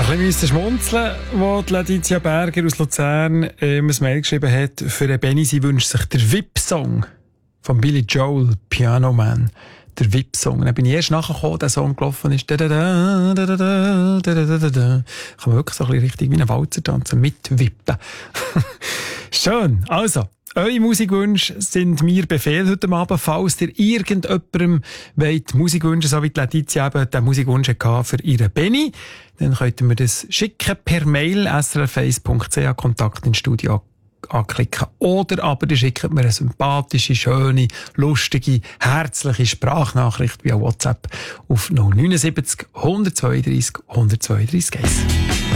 Ein bisschen schmunzeln, wo die Laetitia Berger aus Luzern ein Mail geschrieben hat, für den Benni, sie wünscht sich den VIP-Song von Billy Joel, Piano Man. Der VIP-Song. Dann bin ich erst nachgekommen, der Song gelaufen ist. Kann man wirklich so ein bisschen richtig wie ein Walzer tanzen, mit Wippen. Schön. Also, eure Musikwünsche sind mir Befehl heute Abend. Falls ihr irgendjemandem wollt Musikwünsche, so wie die Laetitia eben den Musikwunsch hatte für ihren Benni, dann könnt ihr mir das schicken per Mail srf1.ch, Kontakt ins Studio anklicken. Oder aber ihr schickt mir eine sympathische, schöne, lustige, herzliche Sprachnachricht via WhatsApp auf 079 132 132 1.